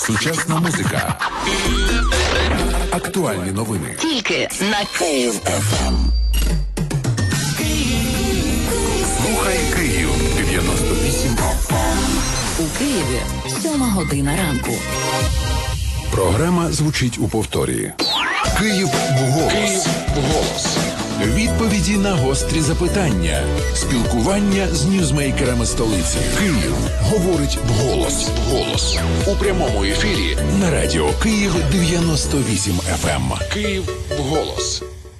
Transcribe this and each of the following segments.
Сучасна музика. Актуальні новини. Тільки на Київ ФМ. Слухай Київ 98 FM. У Києві 7:00 ранку. Програма звучить у повторі. Київ вголос. Відповіді на гострі запитання. Спілкування з ньюзмейкерами столиці. Київ говорить вголос. У прямому ефірі на радіо Київ 98 FM. Київ вголос.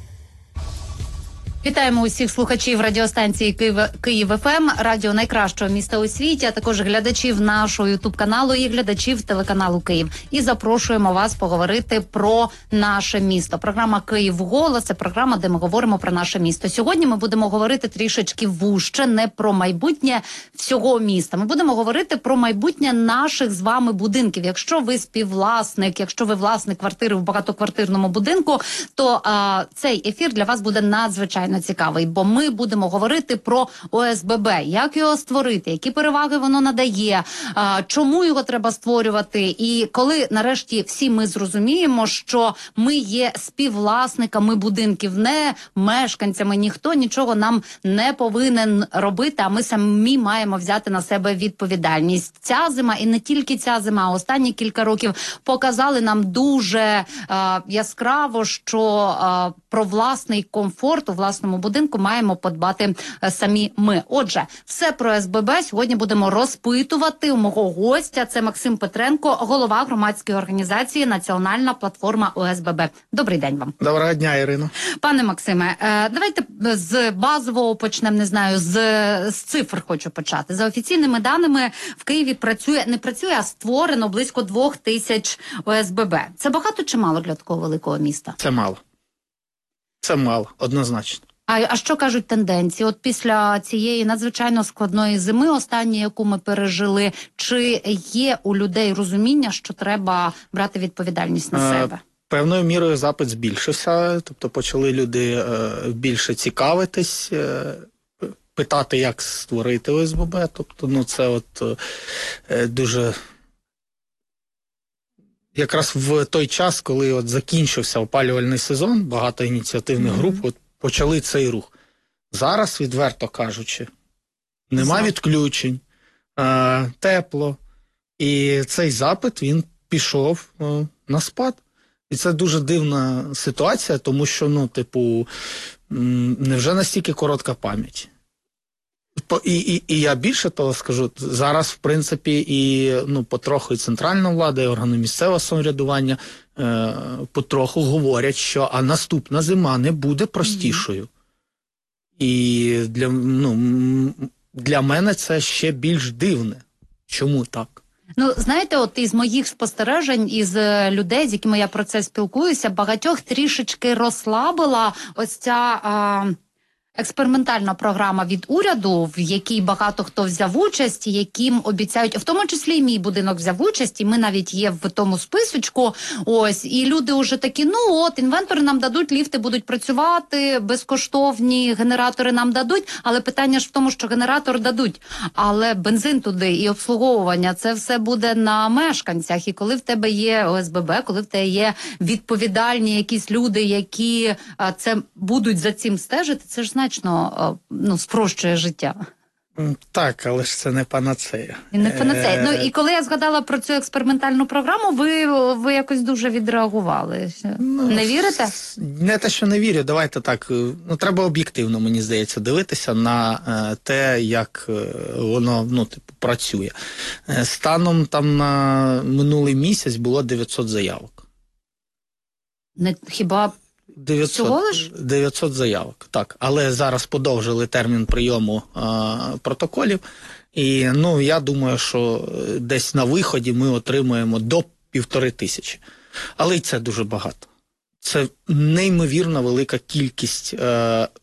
Вітаємо усіх слухачів радіостанції Київ ФМ, радіо найкращого міста у світі, а також глядачів нашого ютуб-каналу і глядачів телеканалу Київ. І запрошуємо вас поговорити про наше місто. Програма «Київ голос» – це програма, де ми говоримо про наше місто. Сьогодні ми будемо говорити трішечки вужче, не про майбутнє всього міста. Ми будемо говорити про майбутнє наших з вами будинків. Якщо ви співвласник, якщо ви власник квартири в багатоквартирному будинку, то цей ефір для вас буде надзвичайно цікавий, бо ми будемо говорити про ОСББ, як його створити, які переваги воно надає, чому його треба створювати, і коли нарешті всі ми зрозуміємо, що ми є співвласниками будинків, не мешканцями, ніхто нічого нам не повинен робити, а ми самі маємо взяти на себе відповідальність. Ця зима, і не тільки ця зима, а останні кілька років показали нам дуже яскраво, що про власний комфорт у власному будинку маємо подбати самі ми. Отже, все про СББ сьогодні будемо розпитувати у мого гостя. Це Максим Петренко, голова громадської організації «Національна платформа ОСББ». Добрий день вам. Доброго дня, Ірино. Пане Максиме, давайте з базового почнемо, не знаю, з цифр хочу почати. За офіційними даними, в Києві не працює, а створено близько 2000 ОСББ. Це багато чи мало для такого великого міста? Це мало. Це мало, однозначно. А що кажуть тенденції? От після цієї надзвичайно складної зими, останньої, яку ми пережили, чи є у людей розуміння, що треба брати відповідальність на себе? Певною мірою запит збільшився, тобто почали люди більше цікавитись, питати, як створити ОСББ. Тобто, це от дуже... Якраз в той час, коли от закінчився опалювальний сезон, багато ініціативних груп от почали цей рух. Зараз, відверто кажучи, нема відключень, тепло, і цей запит, він пішов на спад. І це дуже дивна ситуація, тому що, невже настільки коротка пам'ять? І я більше того скажу, зараз, в принципі, потроху і центральна влада, і органи місцевого самоврядування потроху говорять, що наступна зима не буде простішою. І для мене це ще більш дивне. Чому так? Знаєте, от із моїх спостережень, із людей, з якими я про це спілкуюся, багатьох трішечки розслабила ось ця... експериментальна програма від уряду, в якій багато хто взяв участь, яким обіцяють, в тому числі і мій будинок взяв участь, і ми навіть є в тому списочку, і люди вже такі, інвентори нам дадуть, ліфти будуть працювати, безкоштовні генератори нам дадуть, але питання ж в тому, що генератор дадуть, але бензин туди і обслуговування, це все буде на мешканцях, і коли в тебе є ОСББ, коли в тебе є відповідальні якісь люди, які це будуть за цим стежити, це ж значно спрощує життя. Так, але ж це не панацея. І не панацея. І коли я згадала про цю експериментальну програму, ви якось дуже відреагували. Не вірите? Не те, що не вірю, давайте так. Треба об'єктивно, мені здається, дивитися на те, як воно працює. Станом на минулий місяць було 900 заявок. Хіба... 900 заявок, так. Але зараз подовжили термін прийому протоколів. І, я думаю, що десь на виході ми отримаємо до 1500. Але й це дуже багато. Це неймовірно велика кількість